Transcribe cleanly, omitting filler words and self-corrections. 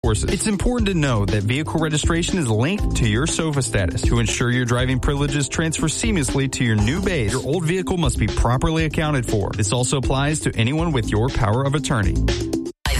Horses. It's important to know that vehicle registration is linked to your SOFA status. To ensure your driving privileges transfer seamlessly to your new base, your old vehicle must be properly accounted for. This also applies to anyone with your power of attorney.